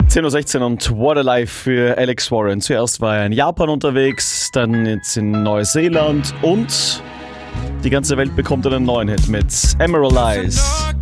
10:16 Uhr und What a Life für Alex Warren. Zuerst war er in Japan unterwegs, dann jetzt in Neuseeland und die ganze Welt bekommt einen neuen Hit mit Emerald Eyes.